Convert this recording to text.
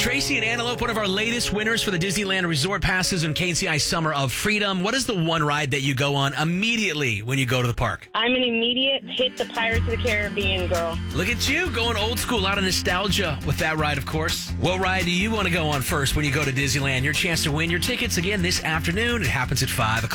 Tracy and Antelope, one of our latest winners for the Disneyland Resort Passes and KCI Summer of Freedom. What is the one ride that you go on immediately when you go to the park? I'm an immediate hit the Pirates of the Caribbean girl. Look at you, going old school, a lot of nostalgia with that ride, of course. What ride do you want to go on first when you go to Disneyland? Your chance to win your tickets again this afternoon. It happens at 5 o'clock.